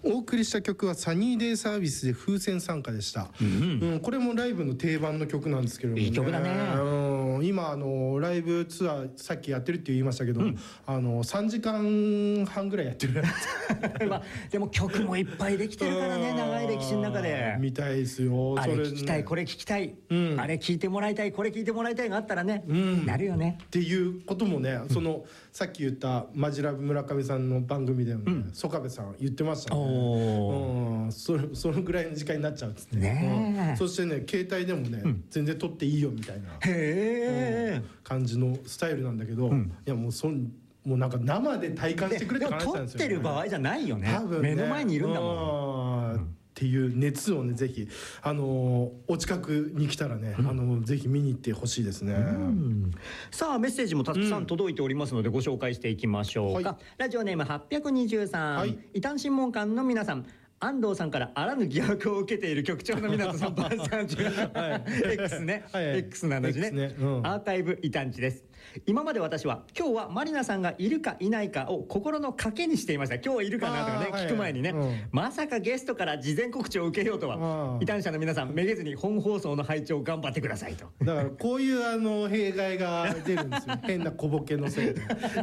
お送りした曲はサニーデイサービスで風船参加でした、これもライブの定番の曲なんですけれども、ね、 いい曲だね。 今ライブツアーさっきやってるって言いましたけど、3時間半ぐらいやってるまあ、でも曲もいっぱいできてるからね、長い歴史の中で。 みたいですよ。 あれ聞きたい、これ聞きたい、あれ聞いてもらいたい、これ聞いてもらいたいがあったらね、なるよねっていうこともね、さっき言ったマジラブ村上さんの番組でもね、曽我部さん言ってましたね。そのぐらいの時間になっちゃうっつってね。そしてね、携帯でもね、全然撮っていいよみたいな感じのスタイルなんだけど、いやもうなんか生で体感してくれって話なんですよね。 撮ってる場合じゃないよね。 多分ね、 目の前にいるんだもん。 っていう熱をね、ぜひお近くに来たらね、ぜひ見に行ってほしいですね。 さあメッセージもたくさん届いておりますのでご紹介していきましょうか。ラジオネーム823、異端審問官の皆さん、安藤さんからあらぬ疑惑を受けている局長の港さん、バンさんX ね、X の話ね、アーカイブ異端地です。今まで私は今日はマリナさんがいるかいないかを心の賭けにしていました。今日はいるかなとかね、聞く前にね、まさかゲストから事前告知を受けようとは。異端者の皆さん、めげずに本放送の拝聴頑張ってくださいと。 だからこういう弊害が出るんですよ。変な小ボケのせいで。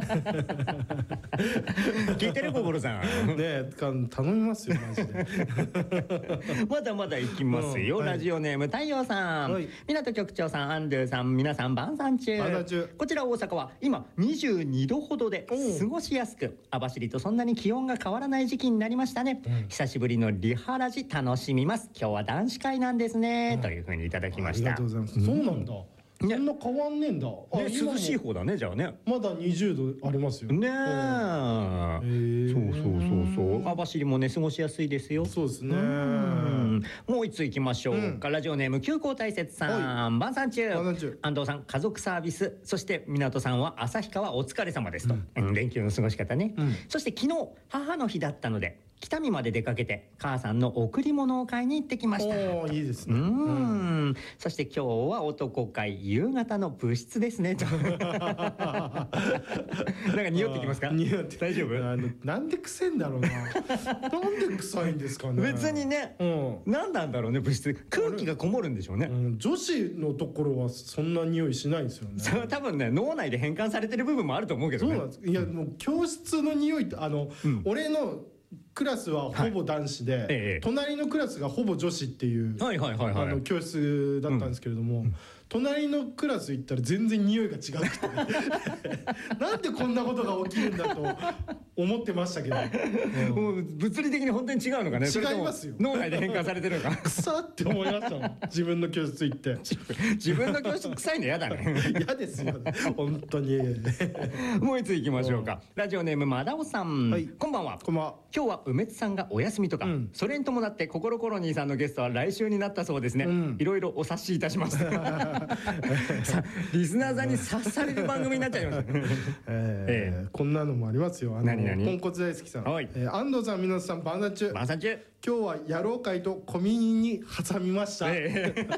聞いてる心さんね、頼みますよマジで。 まだまだいきますよ。ラジオネーム太陽さん、港局長さん、アンドゥさん、皆さん晩餐中。こちら大阪は今22度ほどで過ごしやすく、網走とそんなに気温が変わらない時期になりましたね。久しぶりのリハラジ楽しみます。今日は男子会なんですね、というふうにいただきました。 ありがとうございます。そうなんだ。そんな変わんねえんだ。 涼しい方だね、じゃあね。 まだ20度ありますよね。 そう網走もね過ごしやすいですよ。 そうですね。 もう一ついきましょうか。ラジオネーム急行大雪さん、晩餐中。安藤さん家族サービス、そして港さんは旭川お疲れ様ですと。連休の過ごし方ね。そして昨日母の日だったので北見まで出かけて母さんの贈り物を買いに行ってきました。 いいですね。 そして今日は男会夕方の部室ですねと。なんか匂ってきますか？ 匂って。 大丈夫？ なんで臭いんだろうな。なんで臭いんですかね。 別にね、何なんだろうね、部室。空気がこもるんでしょうね。 女子のところはそんな匂いしないんですよね。 それは多分ね、脳内で変換されてる部分もあると思うけどね。 そうなんです。いやもう教室の匂いって俺のクラスはほぼ男子で、隣のクラスがほぼ女子っていう教室だったんですけれども、隣のクラス行ったら全然匂いが違くてなんでこんなことが起きるんだと思ってましたけど、 もう物理的に本当に違うのかね。 違いますよ。 脳内で変換されてるのか。 臭って思いましたもん。自分の教室行って自分の教室臭いの嫌だね。 嫌ですよね本当に。 もう一ついきましょうか。ラジオネームマダオさん、こんばんは。 こんばんは。 今日は梅津さんがお休みとか、それに伴ってココロコロニーさんのゲストは来週になったそうですね。いろいろお察しいたしますリスナーさんに察される番組になっちゃいましたこんなのもありますよ。ポンコツ大好きさん、安藤さん、皆さん晩餐中。今日は野郎会と小耳に挟みました。 い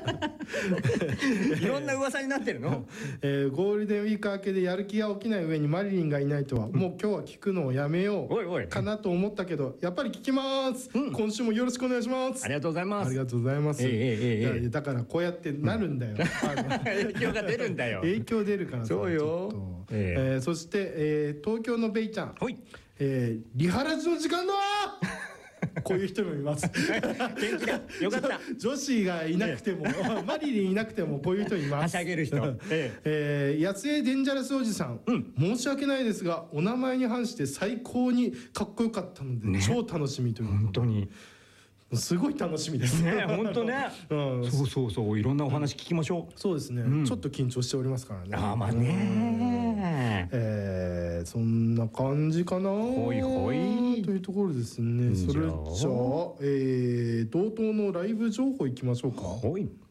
ろんな噂になってるの。 ゴールデンウィーク明けでやる気が起きない上にマリリンがいないとは、もう今日は聞くのをやめようかなと思ったけど、やっぱり聞きます。今週もよろしくお願いします。 ありがとうございます。 ありがとうございます。だからこうやってなるんだよ。 影響が出るんだよ。 影響出るから。そうよ。そして東京のベイちゃん、リハラジの時間だ。こういう人もいます。 元気だ。よかった。 女子がいなくても、マリリンいなくてもこういう人います。 はしゃげる人。 安江デンジャラスおじさん、申し訳ないですがお名前に反して最高にかっこよかったので超楽しみという。 本当にすごい楽しみですね。 本当ね。そういろんなお話聞きましょう。 そうですね。ちょっと緊張しておりますからね。 まあね。 そんな感じかな。 ほいほいというところですね。それじゃあ道東のライブ情報いきましょうか。 はい。